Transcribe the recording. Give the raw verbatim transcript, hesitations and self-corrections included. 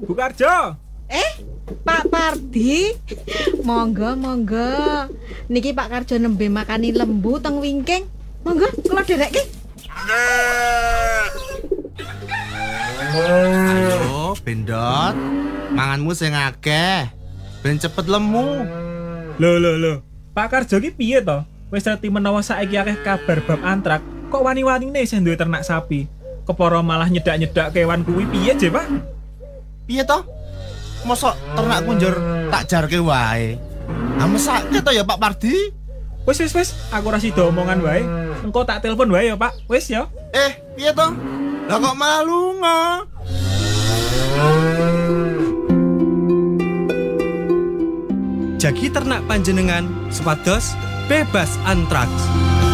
Bu Karjo. Eh, Pak Pardi. Monggo, monggo. Niki Pak Karjo nembe makani lembu teng wingking. Monggo, kula derekke. Ayo, Bendot. Manganmu sing akeh. Ben cepet lemu. Lho lho lho. Pak Karjo ki piye to? Wis ngerti menawa saiki akeh kabar bab antrak, kok wani-wanine sing duwe ternak sapi. Kepara malah nyedak-nyedak kewan kuwi piye, Je, Pak? Piye to? Mosok ternak kunjur tak jarke wae. Ah mesake to ya Pak Pardi? Wis wis wis, aku ora sida omongan wae. Engko tak telepon wae ya, Pak. Wis ya. Eh, piye to? Lah kok malah lunga? Jagi ternak panjenengan supados bebas antraks.